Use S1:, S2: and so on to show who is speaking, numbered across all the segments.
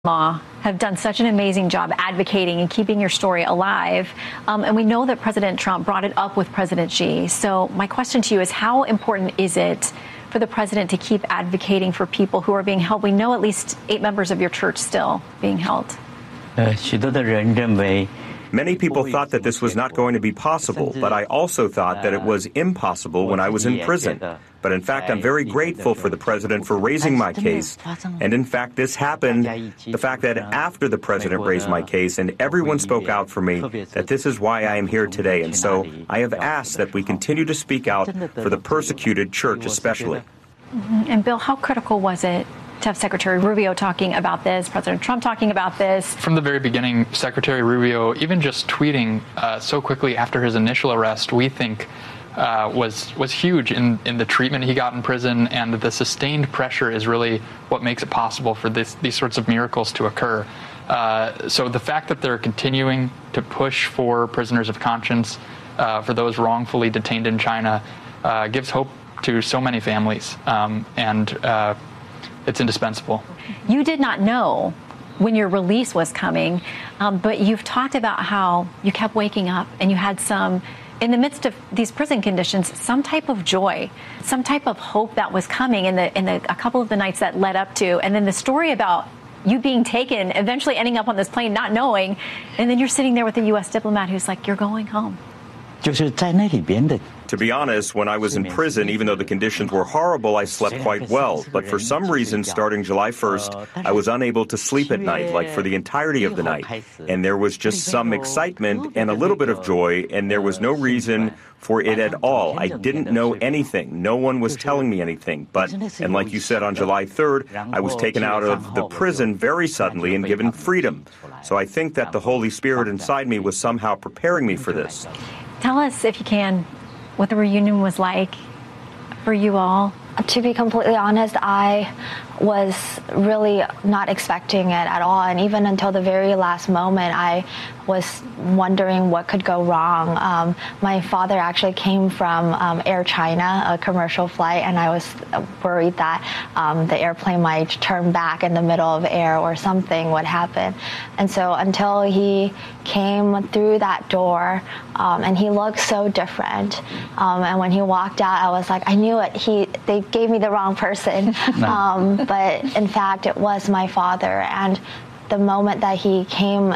S1: Law have done such an amazing job advocating and keeping your story alive. And we know that President Trump brought it up with President Xi. So my question to you is, how important is it for the president to keep advocating for people who are being held? We know at least 8 members of your church still being held.
S2: Many people thought that this was not going to be possible, but I also thought that it was impossible when I was in prison. But in fact, I'm very grateful for the president for raising my case. And in fact, this happened, the fact that after the president raised my case and everyone spoke out for me, that this is why I am here today. And so I have asked that we continue to speak out for the persecuted church especially.
S1: And Bill, how critical was it to have Secretary Rubio talking about this, President Trump talking about this?
S3: From the very beginning, Secretary Rubio, even just tweeting so quickly after his initial arrest, we think was huge in the treatment he got in prison, and the sustained pressure is really what makes it possible for these sorts of miracles to occur. So the fact that they're continuing to push for prisoners of conscience, for those wrongfully detained in China, gives hope to so many families, and it's indispensable.
S1: You did not know when your release was coming, but you've talked about how you kept waking up and you had some, in the midst of these prison conditions, some type of joy, some type of hope that was coming in a couple of the nights that led up to, and then the story about you being taken, eventually ending up on this plane, not knowing, and then you're sitting there with a U.S. diplomat who's like, you're going home.
S2: To be honest, when I was in prison, even though the conditions were horrible, I slept quite well. But for some reason, starting July 1st, I was unable to sleep at night, like for the entirety of the night. And there was just some excitement and a little bit of joy, and there was no reason for it at all. I didn't know anything. No one was telling me anything. And like you said, on July 3rd, I was taken out of the prison very suddenly and given freedom. So I think that the Holy Spirit inside me was somehow preparing me for this.
S1: Tell us, if you can, what the reunion was like for you all.
S4: To be completely honest, I was really not expecting it at all. And even until the very last moment, I was wondering what could go wrong. My father actually came from Air China, a commercial flight, and I was worried that the airplane might turn back in the middle of air or something would happen. And so until he came through that door, and he looked so different. And when he walked out, I was like, I knew it. They gave me the wrong person. But in fact, it was my father. And the moment that he came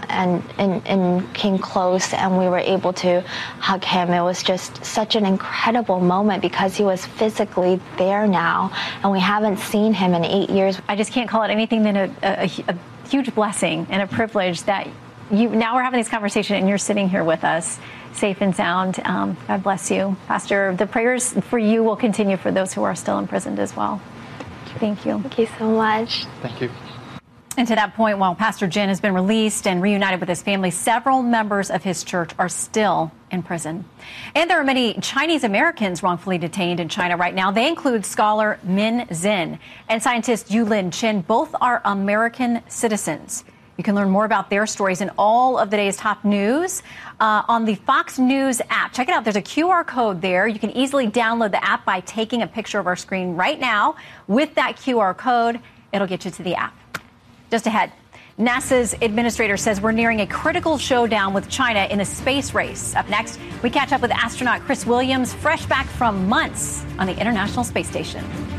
S4: and came close and we were able to hug him, it was just such an incredible moment because he was physically there now, and we haven't seen him in 8 years.
S1: I just can't call it anything than a huge blessing and a privilege that now we're having this conversation and you're sitting here with us, safe and sound. God bless you. Pastor, the prayers for you will continue for those who are still imprisoned as well. Thank you.
S4: Thank you so much.
S3: Thank you.
S1: And to that point, while Pastor Jin has been released and reunited with his family, several members of his church are still in prison. And there are many Chinese Americans wrongfully detained in China right now. They include scholar Min Zin and scientist Yulin Chen. Both are American citizens. You can learn more about their stories and all of the day's top news on the Fox News app. Check it out. There's a QR code there. You can easily download the app by taking a picture of our screen right now. With that QR code, it'll get you to the app. Just ahead, NASA's administrator says we're nearing a critical showdown with China in a space race. Up next, we catch up with astronaut Chris Williams, fresh back from months on the International Space Station.